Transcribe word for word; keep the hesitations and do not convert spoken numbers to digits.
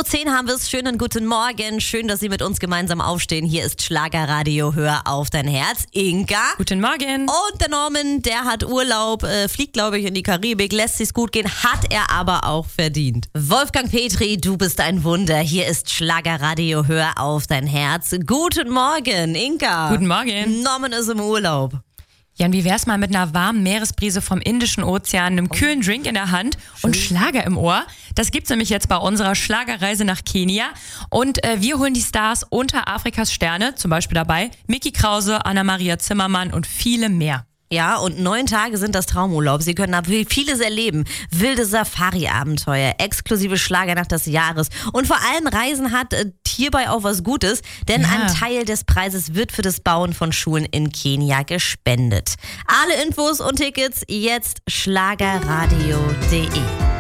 Uhr zehn haben wir es. Schönen guten Morgen. Schön, dass Sie mit uns gemeinsam aufstehen. Hier ist Schlagerradio. Hör auf dein Herz. Inka. Guten Morgen. Und der Norman, der hat Urlaub, äh, fliegt, glaube ich, in die Karibik, lässt sich's gut gehen, hat er aber auch verdient. Wolfgang Petri, du bist ein Wunder. Hier ist Schlagerradio. Hör auf dein Herz. Guten Morgen, Inka. Guten Morgen. Norman ist im Urlaub. Jan, wie wär's mal mit einer warmen Meeresbrise vom Indischen Ozean, einem kühlen Drink in der Hand und Schlager im Ohr? Das gibt's nämlich jetzt bei unserer Schlagerreise nach Kenia. Und äh, wir holen die Stars unter Afrikas Sterne, zum Beispiel dabei Micky Krause, Anna-Maria Zimmermann und viele mehr. Ja, und neun Tage sind das Traumurlaub. Sie können da vieles erleben. Wilde Safari-Abenteuer, exklusive Schlagernacht des Jahres. Und vor allem Reisen hat äh, hierbei auch was Gutes, denn Ja. ein Teil des Preises wird für das Bauen von Schulen in Kenia gespendet. Alle Infos und Tickets jetzt schlagerradio punkt de.